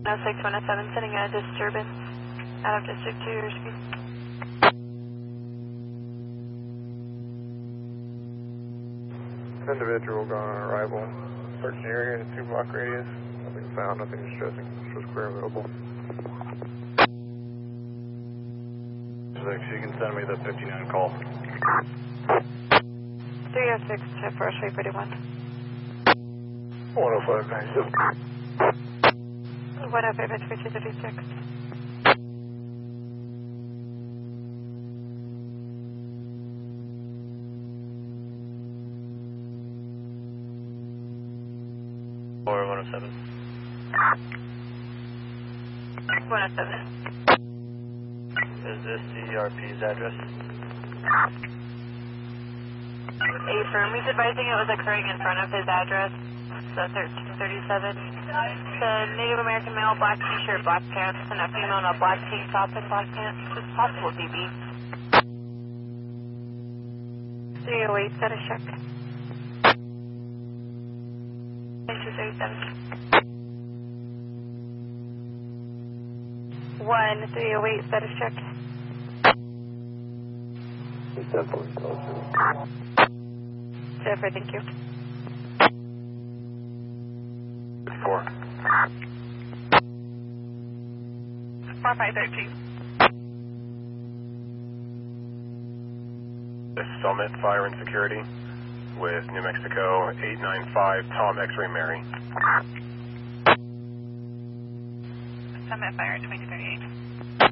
6107, sending a disturbance out of District 2, your speed. Individual gone on arrival. Searching the area in a 2-block radius. Nothing found, nothing distressing. Just clear and available. You can send me the 59 call. 306 to Forest Way 31. 10597. 105 at 5236. Or 107. 107. Is this CRP's address? Affirm. He's advising it was occurring in front of his address, so 1337. The Native American male, black t-shirt, black pants, and a female in a black tank top and black pants. It's possible, DB. 308, status check. 237. 1308, status check. He's definitely closer. Jennifer, thank you. 4. 4513. Summit Fire and Security with New Mexico 895 Tom X-Ray Mary. Summit Fire 2038.